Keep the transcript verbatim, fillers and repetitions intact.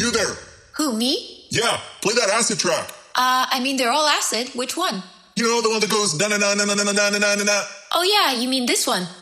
You there. Who, me? Yeah, play that acid track. Uh, I mean, they're all acid. Which one? You know, the one that goes na na na na na na na na na na. Oh yeah, you mean this one.